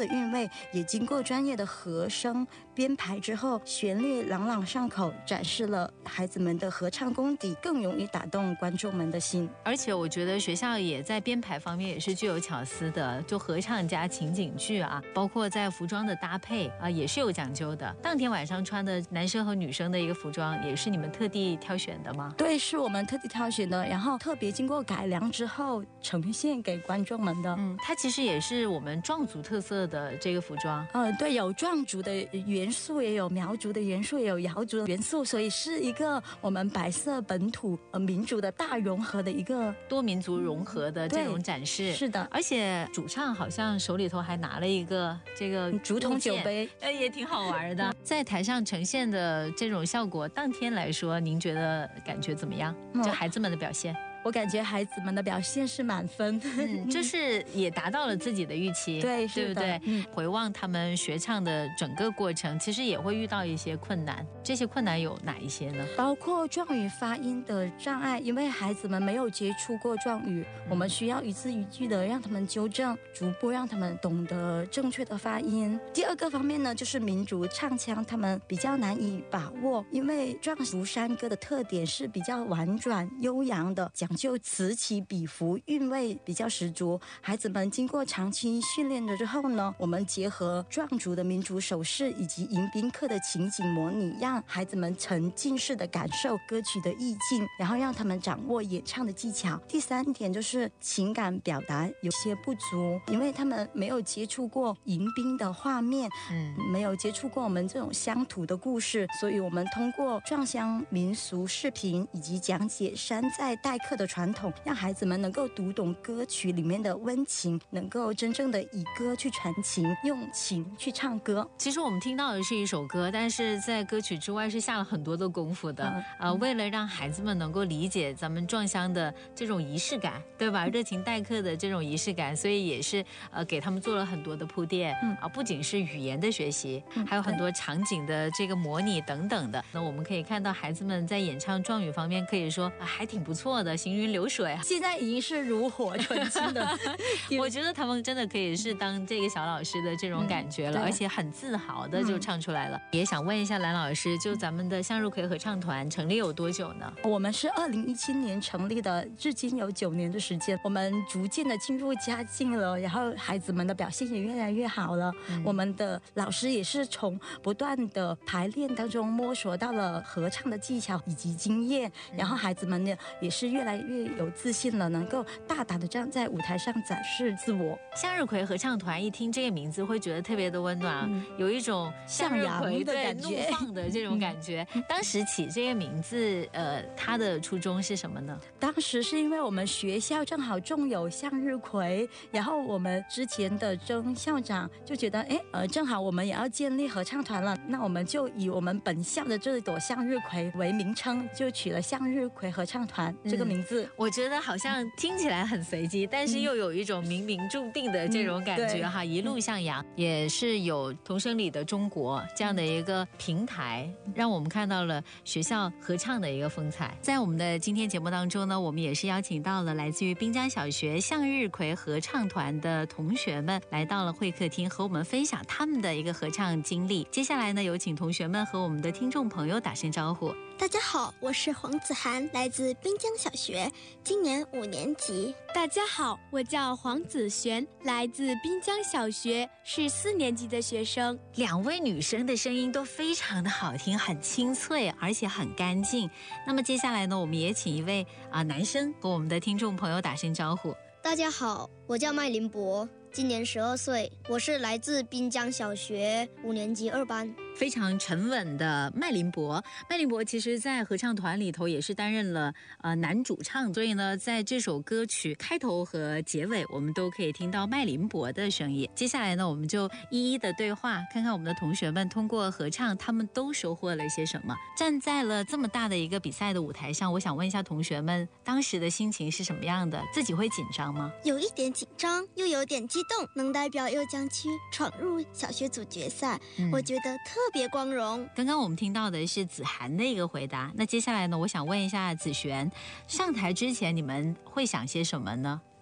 的韵味，也经过专业的和声编排之后，旋律朗朗上口，展示了孩子们的合唱功底，更容易打动观众们的心。 而且我觉得学校也在编排方面也是具有巧思的，就合唱加情景剧啊，包括在服装的搭配啊也是有讲究的。当天晚上穿的男生和女生的一个服装也是你们特地挑选的吗？ 对，是我们特地挑选的，然后特别经过改良之后呈现给观众们的。 它其实也是我们壮族特色的这个服装。 对，有壮族的元素，也有苗族的元素，也有瑶族的元素，所以是一个我们白色本土民族的大融合的一个多民族融合的这种展示。 是的， 而且主唱好像手里头还拿了一个这个竹筒酒杯， 也挺好玩的。在台上呈现的这种效果，当天来说，您觉得感觉怎么样？就孩子们的表现。 我感觉孩子们的表现是满分， 就是也达到了自己的预期， 对不对？回望他们学唱的整个过程，其实也会遇到一些困难。这些困难有哪一些呢？ 包括壮语发音的障碍，因为孩子们没有接触过壮语，我们需要一字一句的让他们纠正，逐步让他们懂得正确的发音。第二个方面呢，就是民族唱腔，他们比较难以把握，因为壮族山歌的特点是比较婉转悠扬的，讲究此起彼伏，韵味比较十足。孩子们经过长期训练了之后呢，我们结合壮族的民族手势以及迎宾客的情景模拟，让孩子们沉浸式的感受歌曲的意境，然后让他们掌握演唱的技巧。第三点就是情感表达有些不足，因为他们没有接触过迎宾的画面，没有接触过我们这种乡土的故事，所以我们通过壮乡民俗视频以及讲解山寨代课的传统，让孩子们能够读懂歌曲里面的温情，能够真正的以歌去传情，用情去唱歌。 其实我们听到的是一首歌，但是在歌曲之外是下了很多的功夫的。为了让孩子们能够理解咱们壮乡的这种仪式感，对吧？热情待客的这种仪式感，所以也是给他们做了很多的铺垫。不仅是语言的学习，还有很多场景的这个模拟等等的。那我们可以看到孩子们在演唱壮语方面，可以说还挺不错的，行云流水。 现在已经是炉火纯青的我觉得他们真的可以是当这个小老师的这种感觉了，而且很自豪的就唱出来了。也想问一下蓝老师，就咱们的向日葵合唱团成立有多久呢？ 我们是2017年成立的，至今有9年的时间。我们逐渐的进入佳境了，然后孩子们的表现也越来越好了。我们的老师也是从不断的排练当中摸索到了合唱的技巧以及经验，然后孩子们呢也是越来越有自信了，能够大胆的站在舞台上展示自我。 向日葵合唱团一听这个名字会觉得特别的温暖，有一种向日葵的感觉，怒放的这种感觉。当时起这个名字，它的初衷是什么呢？ 当时是因为我们学校正好种有向日葵，然后我们之前的曾校长就觉得，正好我们也要建立合唱团了，那我们就以我们本校的这朵向日葵为名称，就取了向日葵合唱团这个名字。 我觉得好像听起来很随机，但是又有一种冥冥注定的这种感觉哈。一路向阳，也是有童声里的中国这样的一个平台，让我们看到了学校合唱的一个风采。在我们的今天节目当中呢，我们也是邀请到了来自于滨江小学向日葵合唱团的同学们来到了会客厅，和我们分享他们的一个合唱经历。接下来呢，有请同学们和我们的听众朋友打声招呼。 大家好，我是黄子涵，来自滨江小学，今年5年级。 大家好，我叫黄子璇，来自滨江小学，是4年级的学生。 2位女生的声音都非常的好听，很清脆，而且很干净。那么接下来呢，我们也请一位男生和我们的听众朋友打声招呼。 大家好，我叫麦林博，今年12岁，我是来自滨江小学5年级2班。 非常沉稳的麦林博，麦林博其实在合唱团里头也是担任了男主唱，所以呢，在这首歌曲开头和结尾，我们都可以听到麦林博的声音。接下来呢，我们就一一的对话，看看我们的同学们通过合唱，他们都收获了些什么。站在了这么大的一个比赛的舞台上，我想问一下同学们，当时的心情是什么样的？自己会紧张吗？ 有一点紧张，又有点激动，能代表右江区闯入小学组决赛，我觉得特别光荣。 刚刚我们听到的是子涵的一个回答，那接下来呢，我想问一下子璇，上台之前你们会想些什么呢？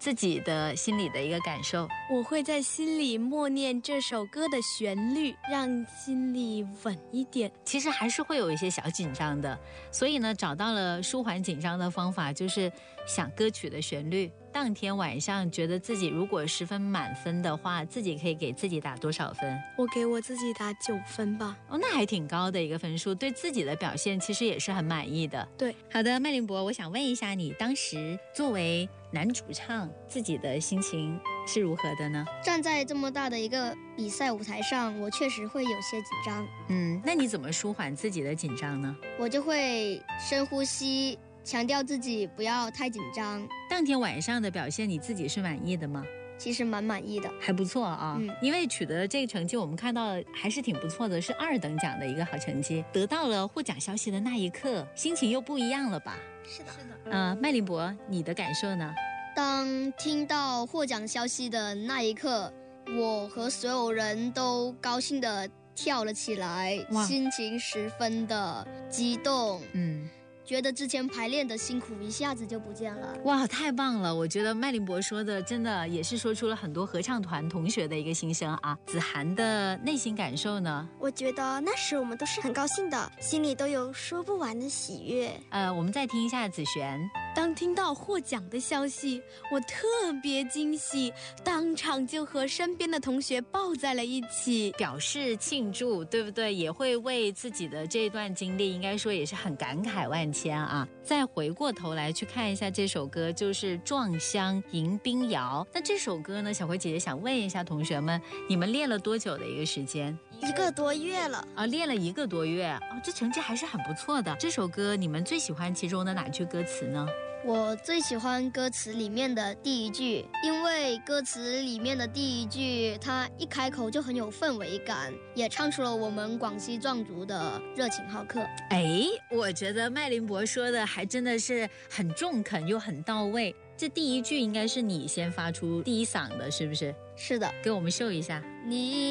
自己的心里的一个感受？ 我会在心里默念这首歌的旋律，让心里稳一点。 其实还是会有一些小紧张的，所以呢，找到了舒缓紧张的方法，就是想歌曲的旋律。当天晚上觉得自己如果10分满分的话，自己可以给自己打多少分？ 我给我自己打9分吧。 哦，那还挺高的一个分数，对自己的表现其实也是很满意的。 对， 好的，麦林博，我想问一下你，当时作为男主唱，自己的心情是如何的呢？ 站在这么大的一个比赛舞台上，我确实会有些紧张。 那你怎么舒缓自己的紧张呢？ 我就会深呼吸，强调自己不要太紧张。 当天晚上的表现你自己是满意的吗？ 其实蛮满意的， 还不错啊。因为取得这个成绩，我们看到还是挺不错的，是2等奖的一个好成绩。得到了获奖消息的那一刻，心情又不一样了吧？ 是的。 麦林博，你的感受呢？ 当听到获奖消息的那一刻，我和所有人都高兴地跳了起来，心情十分的激动。觉得之前排练的辛苦一下子就不见了。 哇，太棒了！我觉得麦林博说的真的也是说出了很多合唱团同学的一个心声啊。子涵的内心感受呢？ 我觉得那时我们都是很高兴的，心里都有说不完的喜悦。 我们再听一下子璇。 当听到获奖的消息，我特别惊喜，当场就和身边的同学抱在了一起， 表示庆祝，对不对？也会为自己的这一段经历，应该说也是很感慨万千啊。再回过头来去看一下这首歌，就是《撞香迎宾谣》。那这首歌呢，小葵姐姐想问一下同学们，你们练了多久的一个时间 ？1个多月了啊，练了1个多月哦，这成绩还是很不错的。这首歌你们最喜欢其中的哪句歌词呢？ 我最喜欢歌词里面的第一句，因为歌词里面的第一句，它一开口就很有氛围感，也唱出了我们广西壮族的热情好客。 我觉得麦林博说的还真的是很中肯又很到位。这第一句应该是你先发出第一嗓的，是不是？ 是的， 给我们秀一下。 你